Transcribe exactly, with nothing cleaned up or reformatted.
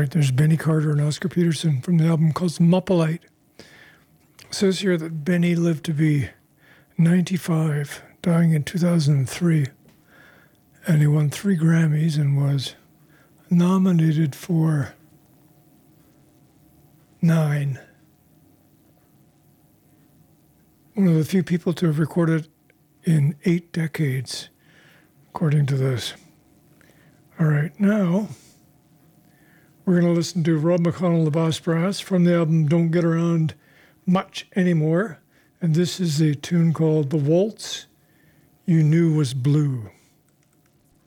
right, there's Benny Carter and Oscar Peterson from the album called Moppolite. It says here that Benny lived to be ninety-five, dying in two thousand three. And he won three Grammys and was nominated for nine. One of the few people to have recorded in eight decades, according to this. All right, now we're going to listen to Rob McConnell, the Boss Brass, from the album Don't Get Around Much Anymore. And this is a tune called The Waltz You Knew Was Blue.